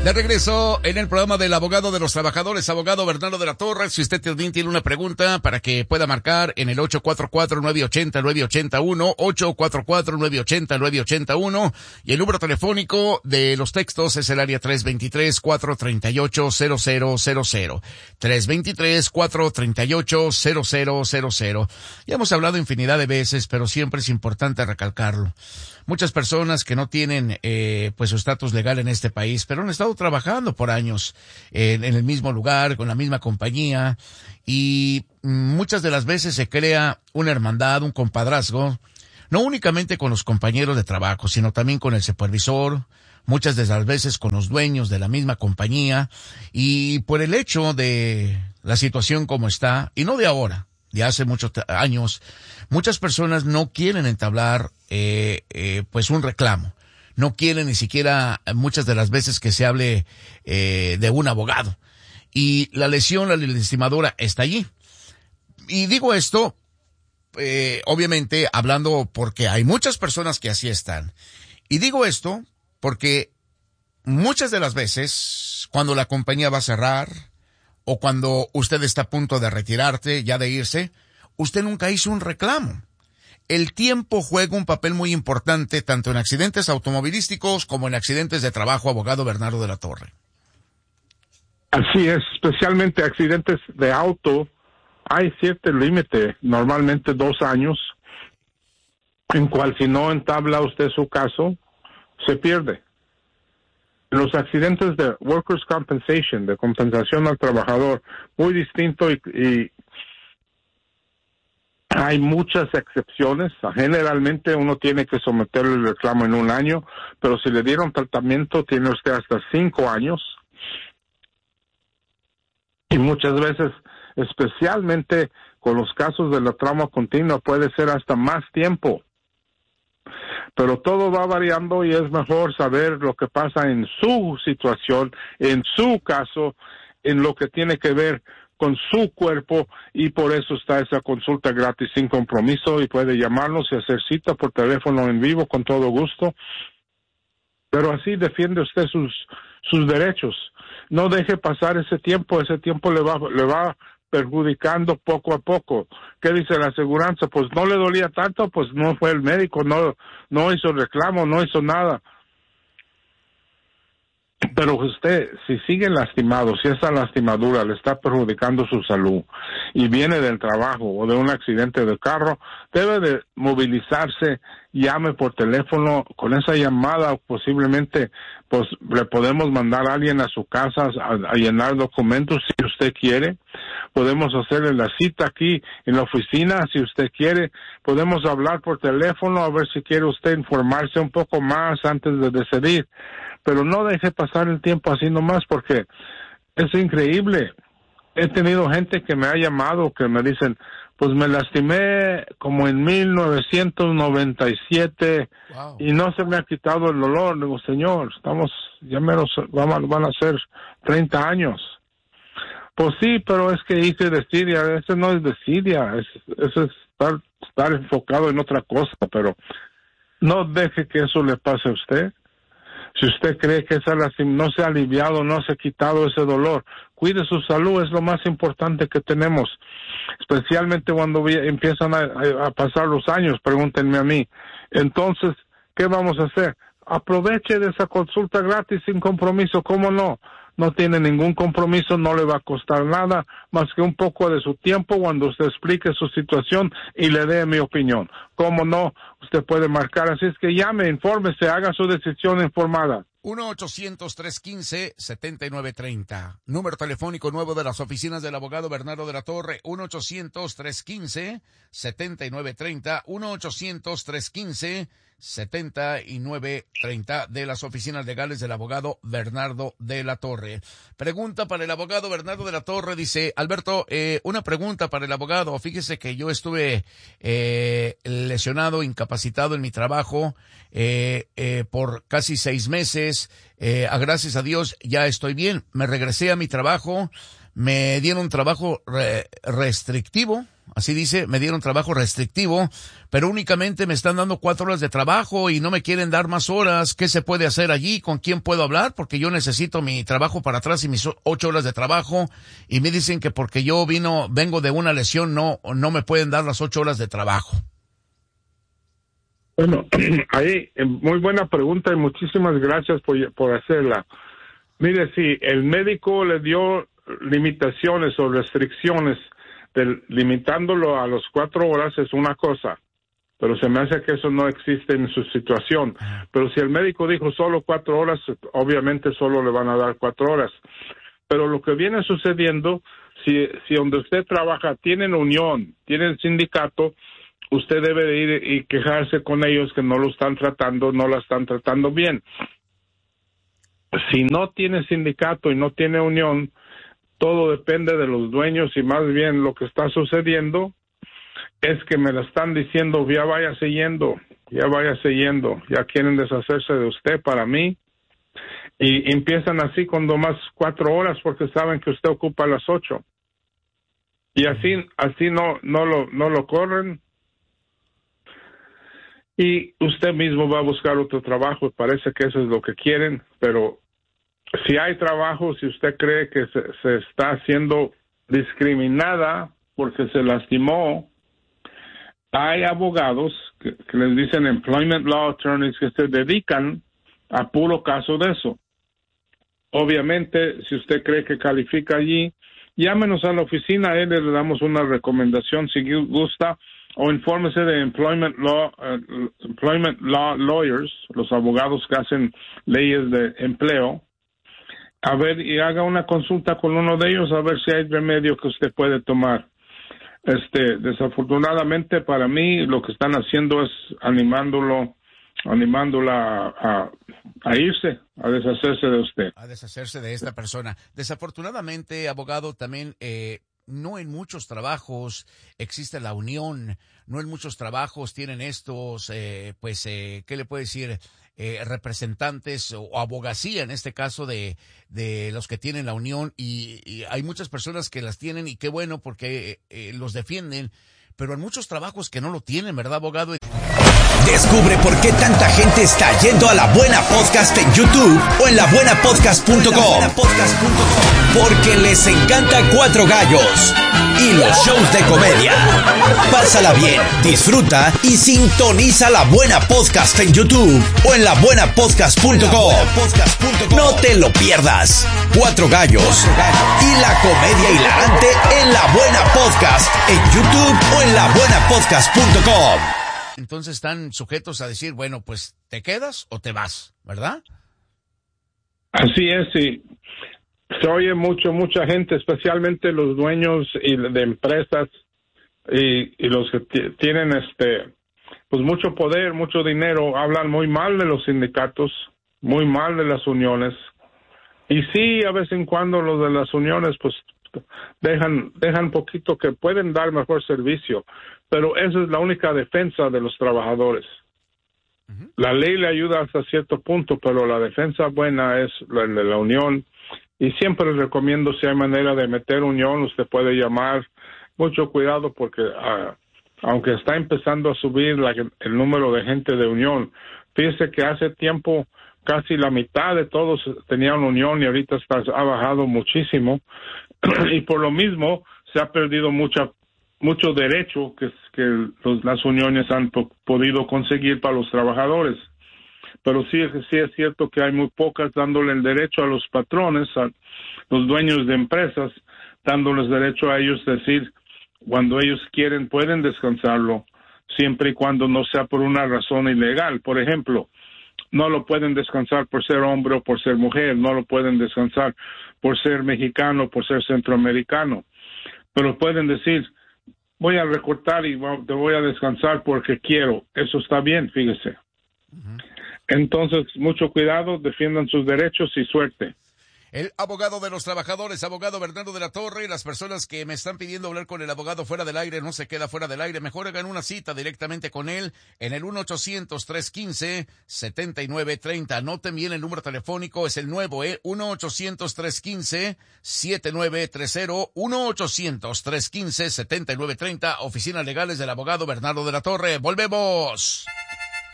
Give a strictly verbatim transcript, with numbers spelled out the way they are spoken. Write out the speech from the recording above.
De regreso en el programa del abogado de los trabajadores, abogado Bernardo de la Torre. Si usted también tiene una pregunta para que pueda marcar en el ocho cuatro cuatro, nueve ocho cero, nueve ocho uno, ocho cuatro cuatro, nueve ocho cero, nueve ocho uno, y el número telefónico de los textos es el área tres dos tres, cuatro tres ocho, cero cero cero cero. tres dos tres, cuatro tres ocho, cero cero cero cero. Ya hemos hablado infinidad de veces, pero siempre es importante recalcarlo. Muchas personas que no tienen eh, pues su estatus legal en este país, pero han estado trabajando por años en, en el mismo lugar, con la misma compañía, y muchas de las veces se crea una hermandad, un compadrazgo, no únicamente con los compañeros de trabajo, sino también con el supervisor, muchas de las veces con los dueños de la misma compañía, y por el hecho de la situación como está, y no de ahora, de hace muchos años, muchas personas no quieren entablar eh, eh, pues un reclamo. No quieren ni siquiera muchas de las veces que se hable eh, de un abogado. Y la lesión, la lastimadora está allí. Y digo esto, eh, obviamente, hablando porque hay muchas personas que así están. Y digo esto porque muchas de las veces, cuando la compañía va a cerrar, o cuando usted está a punto de retirarte, ya de irse, usted nunca hizo un reclamo. El tiempo juega un papel muy importante tanto en accidentes automovilísticos como en accidentes de trabajo, abogado Bernardo de la Torre. Así es, especialmente accidentes de auto, hay cierto límite, normalmente dos años, en cual si no entabla usted su caso, se pierde. Los accidentes de workers' compensation, de compensación al trabajador, muy distinto y, y hay muchas excepciones. Generalmente uno tiene que someter el reclamo en un año, pero si le dieron tratamiento tiene usted hasta cinco años. Y muchas veces, especialmente con los casos de la trauma continua, puede ser hasta más tiempo. Pero todo va variando y es mejor saber lo que pasa en su situación, en su caso, en lo que tiene que ver con su cuerpo, y por eso está esa consulta gratis sin compromiso, y puede llamarnos y hacer cita por teléfono en vivo con todo gusto. Pero así defiende usted sus sus derechos. No deje pasar ese tiempo, ese tiempo le va le va perjudicando poco a poco. ¿Qué dice la aseguranza? Pues no le dolía tanto, pues no fue el médico, no no hizo reclamo, no hizo nada. Pero usted, si sigue lastimado, si esa lastimadura le está perjudicando su salud y viene del trabajo o de un accidente de carro, debe de movilizarse, llame por teléfono. Con esa llamada posiblemente pues le podemos mandar a alguien a su casa a, a llenar documentos si usted quiere. Podemos hacerle la cita aquí en la oficina si usted quiere. Podemos hablar por teléfono a ver si quiere usted informarse un poco más antes de decidir. Pero no deje pasar el tiempo así nomás, porque es increíble. He tenido gente que me ha llamado, que me dicen, pues me lastimé como en mil novecientos noventa y siete, wow, y no se me ha quitado el dolor. Digo, señor, estamos, ya menos, van, van a ser treinta años. Pues sí, pero es que hice desidia. Eso no es desidia, es, eso es estar, estar enfocado en otra cosa, pero no deje que eso le pase a usted. Si usted cree que esa no se ha aliviado, no se ha quitado ese dolor, cuide su salud, es lo más importante que tenemos. Especialmente cuando empiezan a, a pasar los años, pregúntenme a mí. Entonces, ¿qué vamos a hacer? Aproveche de esa consulta gratis sin compromiso, ¿cómo no? No tiene ningún compromiso, no le va a costar nada más que un poco de su tiempo cuando usted explique su situación y le dé mi opinión. ¿Cómo no? Usted puede marcar, así es que llame, infórmese, haga su decisión informada. uno ochocientos, trescientos quince, setenta y nueve treinta. Número telefónico nuevo de las oficinas del abogado Bernardo de la Torre, uno ochocientos, trescientos quince, setenta y nueve treinta, uno ochocientos, trescientos quince, setenta y nueve treinta de las oficinas legales del abogado Bernardo de la Torre. Pregunta para el abogado Bernardo de la Torre, dice Alberto, eh, una pregunta para el abogado. Fíjese que yo estuve eh, lesionado, incapacitado en mi trabajo eh, eh, por casi seis meses. Eh, a gracias a Dios ya estoy bien. Me regresé a mi trabajo, me dieron un trabajo re- restrictivo, así dice, me dieron trabajo restrictivo, pero únicamente me están dando cuatro horas de trabajo y no me quieren dar más horas. ¿Qué se puede hacer allí? ¿Con quién puedo hablar? Porque yo necesito mi trabajo para atrás y mis ocho horas de trabajo, y me dicen que porque yo vino, vengo de una lesión, no, no me pueden dar las ocho horas de trabajo. Bueno, ahí, muy buena pregunta y muchísimas gracias por, por hacerla. Mire, si el médico le dio limitaciones o restricciones, de, limitándolo a las cuatro horas es una cosa, pero se me hace que eso no existe en su situación. Pero si el médico dijo solo cuatro horas, obviamente solo le van a dar cuatro horas. Pero lo que viene sucediendo, si, si donde usted trabaja tienen unión, tienen sindicato, usted debe de ir y quejarse con ellos que no lo están tratando, no la están tratando bien. Si no tiene sindicato y no tiene unión, todo depende de los dueños, y más bien lo que está sucediendo es que me la están diciendo, ya vaya siguiendo, ya vaya siguiendo, ya quieren deshacerse de usted para mí, y empiezan así con nomás cuatro horas porque saben que usted ocupa las ocho. Y así, así no, no lo, no lo corren. Y usted mismo va a buscar otro trabajo, parece que eso es lo que quieren, pero si hay trabajo, si usted cree que se, se está siendo discriminada porque se lastimó, hay abogados que, que les dicen employment law attorneys que se dedican a puro caso de eso. Obviamente, si usted cree que califica allí, llámenos a la oficina, a él le damos una recomendación si gusta, o infórmese de Employment Law, uh, Employment Law Lawyers, los abogados que hacen leyes de empleo, a ver, y haga una consulta con uno de ellos a ver si hay remedio que usted puede tomar. Este, desafortunadamente para mí lo que están haciendo es animándolo, animándola a, a irse, a deshacerse de usted. A deshacerse de esta persona. Desafortunadamente, abogado, también eh, no en muchos trabajos existe la unión, no en muchos trabajos tienen estos, eh, pues, eh, ¿qué le puede decir? Eh, representantes o abogacía, en este caso, de, de los que tienen la unión, y, y hay muchas personas que las tienen, y qué bueno porque eh, eh, los defienden, pero en muchos trabajos que no lo tienen, ¿verdad, abogado? Descubre por qué tanta gente está yendo a La Buena Podcast en YouTube o en la buena podcast punto com. Porque les encanta Cuatro Gallos y los shows de comedia. Pásala bien, disfruta y sintoniza La Buena Podcast en YouTube o en la buena podcast punto com. No te lo pierdas. Cuatro Gallos y la comedia hilarante en La Buena Podcast en YouTube o en la buena podcast punto com. Entonces están sujetos a decir, bueno, pues te quedas o te vas, ¿verdad? Así es, sí. Se oye mucho, mucha gente, especialmente los dueños y de empresas y, y los que t- tienen este, pues mucho poder, mucho dinero, hablan muy mal de los sindicatos, muy mal de las uniones. Y sí, a vez en cuando los de las uniones, pues dejan, dejan poquito que pueden dar mejor servicio. Pero esa es la única defensa de los trabajadores. Uh-huh. La ley le ayuda hasta cierto punto, pero la defensa buena es la de la unión. Y siempre les recomiendo, si hay manera de meter unión, usted puede llamar. Mucho cuidado porque uh, aunque está empezando a subir la, el número de gente de unión, fíjese que hace tiempo casi la mitad de todos tenían unión y ahorita está, ha bajado muchísimo. Y por lo mismo se ha perdido mucha mucho derecho que, que los, las uniones han po- podido conseguir para los trabajadores. Pero sí, sí es cierto que hay muy pocas dándole el derecho a los patrones, a los dueños de empresas, dándoles derecho a ellos decir, cuando ellos quieren pueden descansarlo, siempre y cuando no sea por una razón ilegal. Por ejemplo, no lo pueden descansar por ser hombre o por ser mujer, no lo pueden descansar por ser mexicano, por ser centroamericano, pero pueden decir, voy a recortar y te voy a descansar porque quiero. Eso está bien, fíjese. Uh-huh. Entonces, mucho cuidado, defiendan sus derechos y suerte. El abogado de los trabajadores, abogado Bernardo de la Torre. Las personas que me están pidiendo hablar con el abogado fuera del aire, no se queda fuera del aire. Mejor hagan una cita directamente con él en el uno ochocientos, tres quince, setenta y nueve treinta. Anoten bien el número telefónico, es el nuevo, ¿eh? uno ochocientos, tres quince, setenta y nueve treinta. uno ochocientos, tres quince, setenta y nueve treinta. Oficinas legales del abogado Bernardo de la Torre. ¡Volvemos!